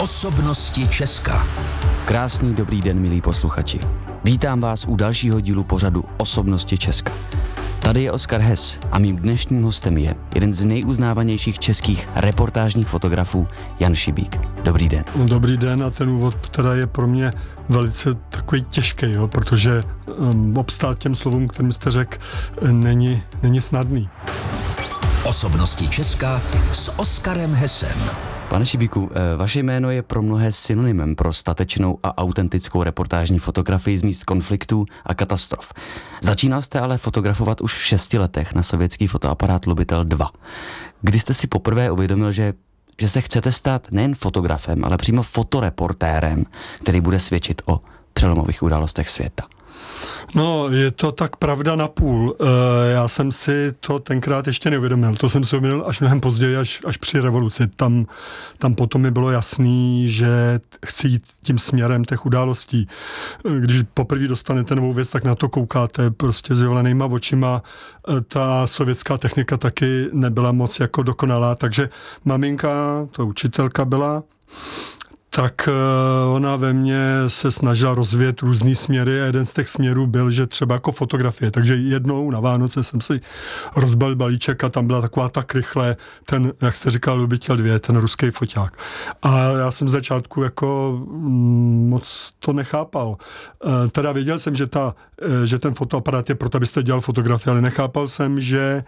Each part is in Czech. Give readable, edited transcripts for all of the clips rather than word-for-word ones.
Osobnosti Česka. Krásný dobrý den, milí posluchači. Vítám vás u dalšího dílu pořadu Osobnosti Česka. Tady je Oskar Hess a mým dnešním hostem je jeden z nejuznávanějších českých reportážních fotografů Jan Šibík. Dobrý den. Dobrý den a ten úvod teda je pro mě velice takový těžký, protože obstát těm slovům, kterým jste řekl, není snadný. Osobnosti Česka s Oskarem Hessem. Pane Šibíku, vaše jméno je pro mnohé synonymem pro statečnou a autentickou reportážní fotografii z míst konfliktů a katastrof. Začínal jste ale fotografovat už v 6 letech na sovětský fotoaparát Lubitel 2. Kdy jste si poprvé uvědomil, že se chcete stát nejen fotografem, ale přímo fotoreportérem, který bude svědčit o přelomových událostech světa? No, je to tak pravda na půl. Já jsem si to tenkrát ještě neuvědomil. To jsem si uvědomil až mnohem později, až při revoluci. Tam potom mi bylo jasný, že chci jít tím směrem těch událostí. Když poprvé dostanete novou věc, tak na to koukáte prostě s vyvolenýma očima. Ta sovětská technika taky nebyla moc jako dokonalá, takže maminka, to učitelka byla, tak ona ve mně se snažila rozvíjet různý směry a jeden z těch směrů byl, že třeba jako fotografie. Takže jednou na Vánoce jsem si rozbalil balíček a tam byla taková tak rychle ten, jak jste říkal, Lubitel 2, ten ruský foťák. A já jsem z začátku jako moc to nechápal. Teda věděl jsem, že ten fotoaparát je proto, abyste dělal fotografii, ale nechápal jsem, že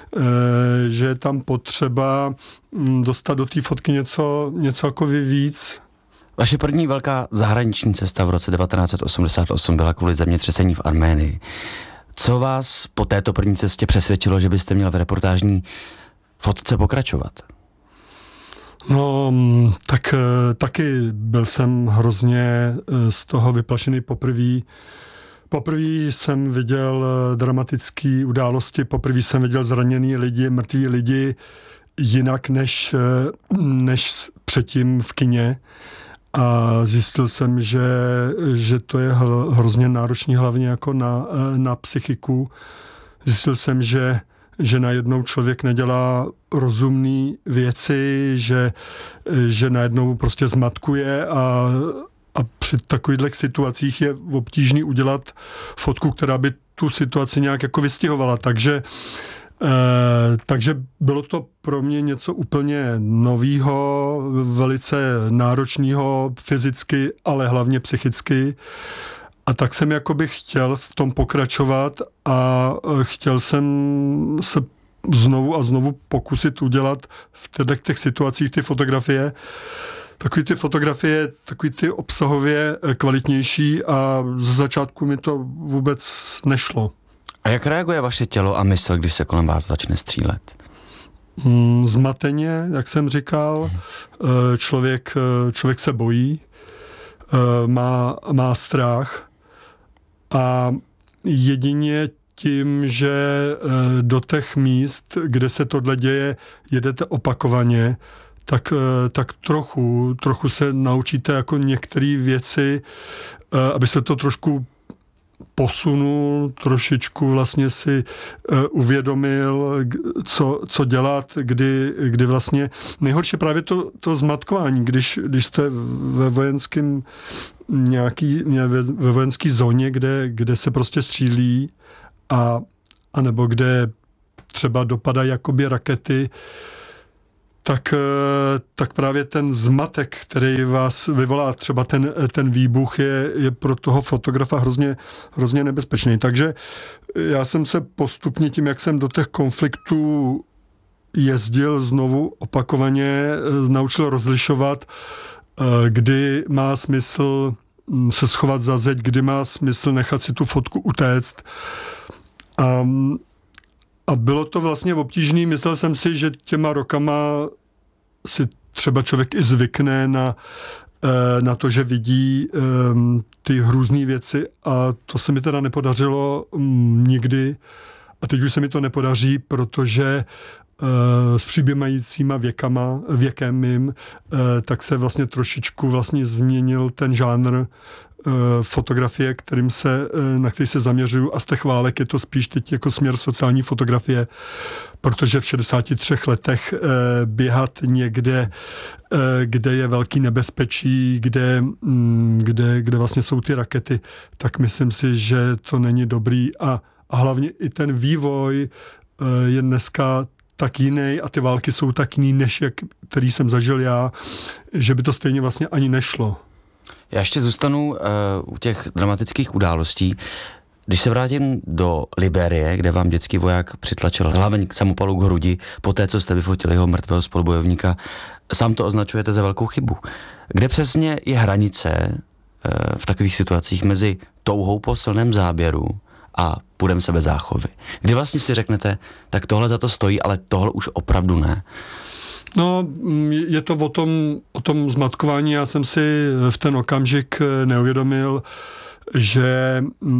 je tam potřeba dostat do té fotky něco jako víc. Vaše první velká zahraniční cesta v roce 1988 byla kvůli zemětřesení v Arménii. Co vás po této první cestě přesvědčilo, že byste měl v reportážní fotce pokračovat? No, tak taky byl jsem hrozně z toho vyplašený poprvé. Poprvé jsem viděl dramatické události, poprvé jsem viděl zraněný lidi, mrtví lidi, jinak než předtím v kině. A zjistil jsem, že to je hrozně náročný hlavně jako na psychiku. Zjistil jsem, že najednou člověk nedělá rozumné věci, že najednou prostě zmatkuje a při takových situacích je obtížný udělat fotku, která by tu situaci nějak jako vystihovala. Takže bylo to pro mě něco úplně novýho, velice náročného fyzicky, ale hlavně psychicky. A tak jsem jakoby chtěl v tom pokračovat a chtěl jsem se znovu a znovu pokusit udělat v těch situacích ty fotografie. Takový ty obsahově kvalitnější a ze začátku mi to vůbec nešlo. A jak reaguje vaše tělo a mysl, když se kolem vás začne střílet? Zmateně, jak jsem říkal, člověk se bojí, má strach a jedině tím, že do těch míst, kde se tohle děje, jedete opakovaně, tak trochu se naučíte jako některé věci, aby se to trošku posunul, trošičku vlastně si uvědomil, co dělat, kdy vlastně nejhorší právě to zmatkování, když jste ve ve vojenský zóně, kde se prostě střílí a nebo kde třeba dopadají jakoby rakety, tak právě ten zmatek, který vás vyvolá, třeba ten výbuch, je pro toho fotografa hrozně nebezpečný. Takže já jsem se postupně tím, jak jsem do těch konfliktů jezdil znovu opakovaně, naučil rozlišovat, kdy má smysl se schovat za zeď, kdy má smysl nechat si tu fotku utéct. A bylo to vlastně obtížný. Myslel jsem si, že těma rokama si třeba člověk i zvykne na to, že vidí ty hrůzný věci a to se mi teda nepodařilo nikdy. A teď už se mi to nepodaří, protože s přibývajícíma věkem mým, tak se vlastně trošičku vlastně změnil ten žánr fotografie, na který se zaměřuju, a z těch válek je to spíš teď jako směr sociální fotografie, protože v 63 letech běhat někde, kde je velký nebezpečí, kde vlastně jsou ty rakety, tak myslím si, že to není dobrý a hlavně i ten vývoj je dneska tak jiný a ty války jsou tak jiný, než který jsem zažil já, že by to stejně vlastně ani nešlo. Já ještě zůstanu u těch dramatických událostí. Když se vrátím do Libérie, kde vám dětský voják přitlačil hlaveň k samopalu k hrudi, poté, co jste vyfotili jeho mrtvého spolubojovníka, sám to označujete za velkou chybu. Kde přesně je hranice v takových situacích mezi touhou po silném záběru a půdem sebezáchovy? Kdy vlastně si řeknete, tak tohle za to stojí, ale tohle už opravdu ne? No, je to o tom zmatkování. Já jsem si v ten okamžik neuvědomil, že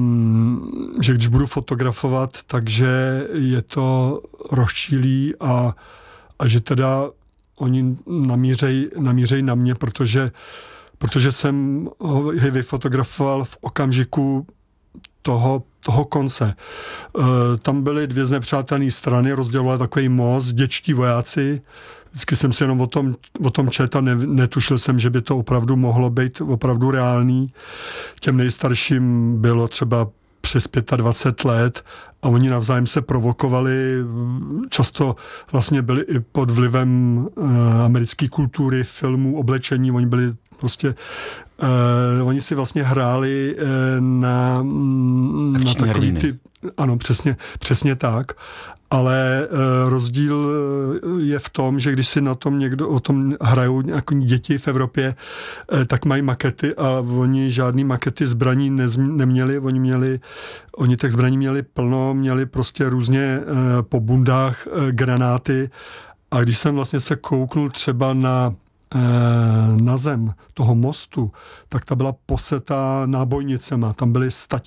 když budu fotografovat, takže je to rozčílí a že teda oni namířej na mě, protože jsem ho vyfotografoval v okamžiku toho konce. Tam byly dvě znepřátelné strany, rozdělovaly takový most, dětští vojáci. Vždycky jsem si jenom o tom četl a netušil jsem, že by to opravdu mohlo být opravdu reálný. Těm nejstarším bylo třeba přes 25 let a oni navzájem se provokovali, často vlastně byli i pod vlivem americké kultury, filmů, oblečení, oni byli prostě oni si vlastně hráli na takový ty... Ano, přesně tak. Ale rozdíl je v tom, že když si o tom hrajou nějaké děti v Evropě, tak mají makety a oni žádný makety zbraní neměli. Oni těch zbraní měli plno, měli prostě různě po bundách granáty. A když jsem vlastně se kouknul třeba na zem toho mostu, tak ta byla posetá nábojnicema. Tam byly 100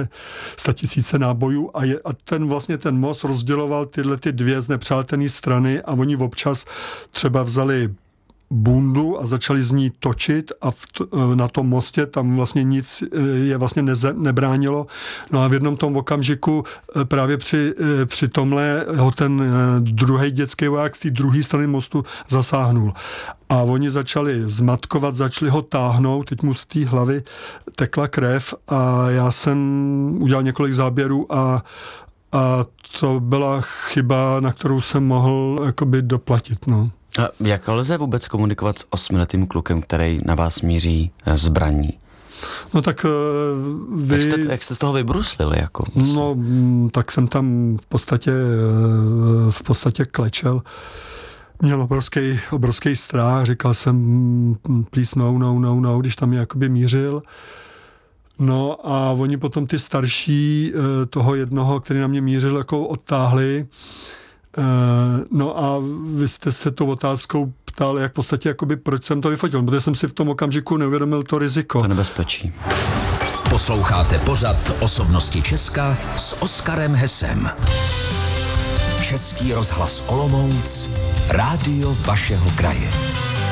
000 nábojů a ten most rozděloval tyhle ty dvě znepřátelné strany a oni občas třeba vzali bundu a začali z ní točit a na tom mostě tam vlastně nic je vlastně nebránilo. No a v jednom tom okamžiku právě při tomhle ho ten druhý dětský voják z té druhé strany mostu zasáhnul. A oni začali zmatkovat, začali ho táhnout, teď mu z té hlavy tekla krev a já jsem udělal několik záběrů a to byla chyba, na kterou jsem mohl jakoby doplatit, no. A jak lze vůbec komunikovat s 8letým klukem, který na vás míří zbraní? No tak Jak jste z toho vybruslili? Jako? No, tak jsem tam v podstatě klečel. Měl obrovský strach, říkal jsem please no, když tam je jakoby mířil. No a oni potom ty starší toho jednoho, který na mě mířil, jako odtáhli. No a vy jste se tou otázkou ptal, jak v podstatě, jakoby, proč jsem to vyfotil, protože jsem si v tom okamžiku neuvědomil to riziko. To nebezpečí. Posloucháte pořad Osobnosti Česka s Oskarem Hesem. Český rozhlas Olomouc, rádio vašeho kraje.